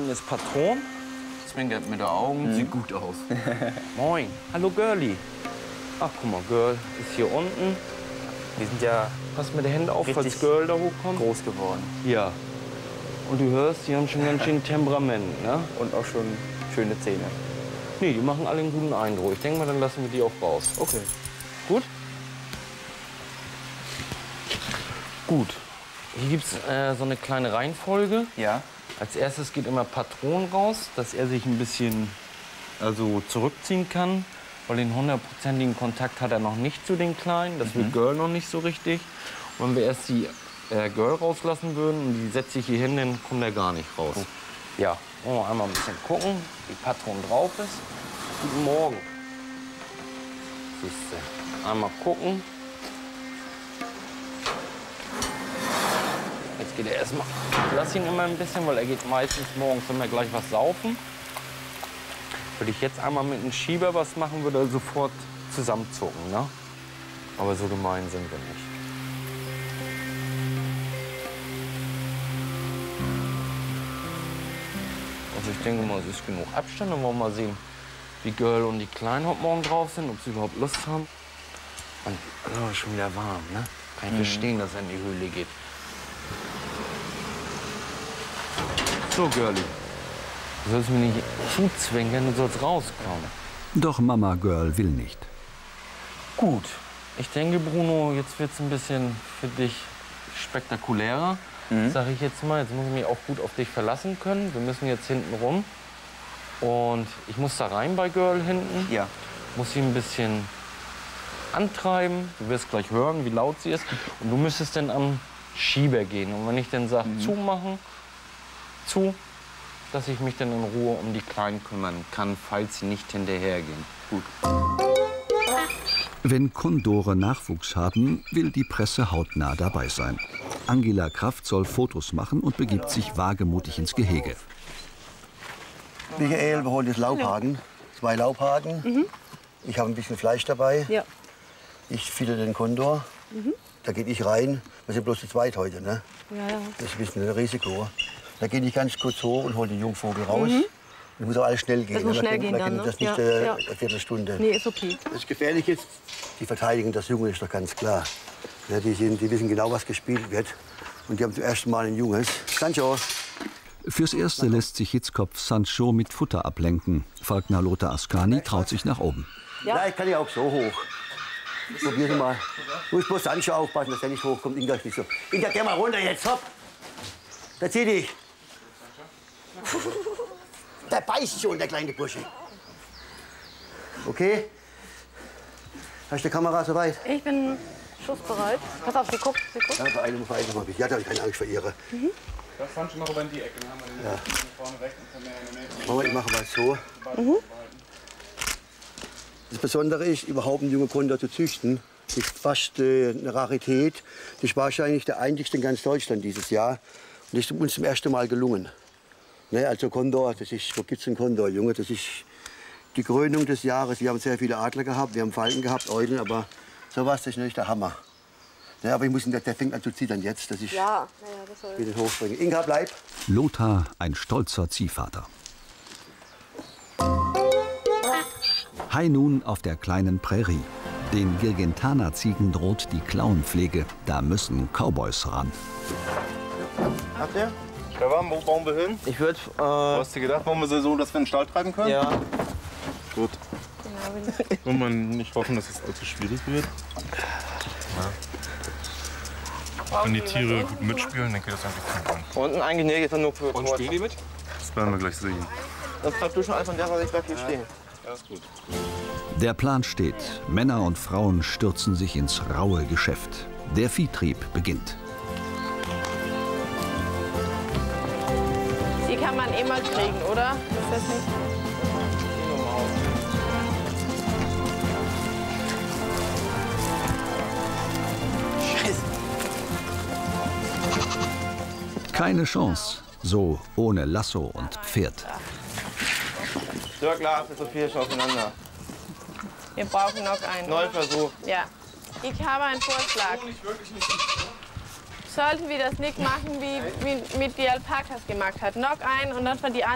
hinten ist Patron. Zwinkert mit den Augen, sieht gut aus. Moin. Hallo, Girlie. Ach, guck mal, Girl ist hier unten. Die sind ja Pass mit den Händen auf, falls richtig Girl da hochkommt. groß geworden. Ja. Und du hörst, die haben schon ganz schön Temperament, ne? Und auch schon schöne Zähne. Nee, die machen alle einen guten Eindruck. Ich denke mal, dann lassen wir die auch raus. Okay. Gut? Gut. Hier gibt es so eine kleine Reihenfolge. Ja. Als erstes geht immer Patron raus, dass er sich ein bisschen zurückziehen kann. Weil den 100%igen Kontakt hat er noch nicht zu den Kleinen. Das will Girl noch nicht so richtig. Und wenn wir erst die Girl rauslassen würden und die setzt sich hier hin, dann kommt er gar nicht raus. Ja, wollen wir einmal ein bisschen gucken, wie Patron drauf ist. Guten Morgen. Siehste. Einmal gucken. Jetzt geht er erstmal. Lass ihn immer ein bisschen, weil er geht meistens morgens, wenn wir gleich was saufen. Würde ich jetzt einmal mit einem Schieber was machen, würde er sofort zusammenzucken, ne? Aber so gemein sind wir nicht. Also ich denke mal, es ist genug Abstand. Dann wollen wir mal sehen, wie Girl und die Kleinen heute Morgen drauf sind, ob sie überhaupt Lust haben. Und oh, schon wieder warm, ne? Kann ich verstehen, dass er in die Höhle geht. So, Girlie. Du sollst mir nicht zuzwingen, du sollst rauskommen. Doch Mama Girl will nicht. Gut. Ich denke, Bruno, jetzt wird es ein bisschen für dich spektakulärer. Sag ich jetzt mal. Jetzt muss ich mich auch gut auf dich verlassen können. Wir müssen jetzt hinten rum. Und ich muss da rein bei Girl hinten. Ja. Muss sie ein bisschen antreiben. Du wirst gleich hören, wie laut sie ist. Und du müsstest dann am Schieber gehen. Und wenn ich dann sage, zumachen, dass ich mich dann in Ruhe um die Kleinen kümmern kann, falls sie nicht hinterhergehen. Gut. Wenn Kondore Nachwuchs haben, will die Presse hautnah dabei sein. Angela Kraft soll Fotos machen und begibt sich wagemutig ins Gehege. Michael, wir holen das Laubhaken. 2 Laubhaken. Ich habe ein bisschen Fleisch dabei. Ja. Ich fütter den Kondor. Da gehe ich rein. Wir sind bloß zu zweit heute, ne? Ja. Das ist ein bisschen ein Risiko. Da gehe ich ganz kurz hoch und hole den Jungvogel raus. Das muss auch alles schnell gehen. Das muss schnell gehen dann, ne? Das nicht Ja. eine Viertelstunde. Nee, ist okay. Das ist gefährlich jetzt. Die verteidigen das Junge, ist doch ganz klar. Ja, die wissen genau, was gespielt wird. Und die haben zum ersten Mal ein Junges. Sancho. Fürs Erste lässt sich Hitzkopf Sancho mit Futter ablenken. Falkner Lothar Ascani traut sich nach oben. Ja, ich kann ja auch so hoch. Probier mal. Du musst bloß Sancho aufpassen, dass er nicht hochkommt. Inga, nicht so. Inga, geh mal runter jetzt, hopp. Da zieh dich. Der beißt schon, der kleine Bursche. Okay? Hast du die Kamera soweit? Ich bin schussbereit. Pass auf, sie guckt. Ja, beeile mal ein bisschen. Ja, da habe ich keine Angst vor ihrer. Das fand schon noch über in die Ecke. Dann haben wir den vorne rechts und mehr in der Nähe. Moment, ich mache mal so. Das Besondere ist, überhaupt einen jungen Kondor zu züchten. Das ist fast eine Rarität. Das ist wahrscheinlich der einzigste in ganz Deutschland dieses Jahr. Und das ist uns zum ersten Mal gelungen. Ne, also Kondor, das ist, wo gibt es einen Kondor, Junge? Das ist die Krönung des Jahres. Wir haben sehr viele Adler gehabt, wir haben Falken gehabt, Eulen, aber sowas, das ist natürlich der Hammer. Ja, aber ich muss, der fängt an zu zittern jetzt, dass ich das soll. den hochbringe. Inga, bleib. Lothar, ein stolzer Ziehvater. High Noon auf der kleinen Prärie. Den Girgentana-Ziegen droht die Klauenpflege. Da müssen Cowboys ran. Habt ihr? Stefan, wo bauen wir hin? Ich würde. Hast du gedacht, bauen wir sie so, dass wir in den Stall treiben können? Ja. Gut. Wollen wir nicht hoffen, dass es allzu schwierig wird? Ja. Wenn die Tiere gut mitspielen, dann geht das eigentlich gut an. Unten eigentlich nee, geht dann nur für. Und spielen die mit? Das werden wir gleich sehen. Dann frag du schon einfach von der Seite, ich bleib hier stehen. Ja, ist gut. Der Plan steht. Männer und Frauen stürzen sich ins raue Geschäft. Der Viehtrieb beginnt. Die kann man immer kriegen, oder? Ist das nicht? Keine Chance. So ohne Lasso und Pferd. So klar, für so viel schon aufeinander. Wir brauchen noch einen. Neuer Versuch. Ja. Ich habe einen Vorschlag. Sollten wir das nicht machen, wie mit die Alpakas gemacht hat. Noch einen und dann von die anderen.